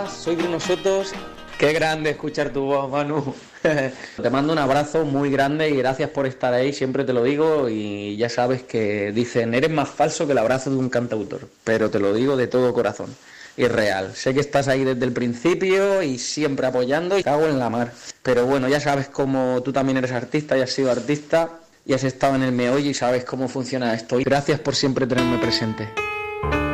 Soy Bruno Sotos. Qué grande escuchar tu voz, Manu. Te mando un abrazo muy grande y gracias por estar ahí, siempre te lo digo y ya sabes que dicen, eres más falso que el abrazo de un cantautor, pero te lo digo de todo corazón y real. Sé que estás ahí desde el principio y siempre apoyando y cago en la mar. Pero bueno, ya sabes cómo tú también eres artista y has sido artista y has estado en el meollo y sabes cómo funciona esto. Y gracias por siempre tenerme presente.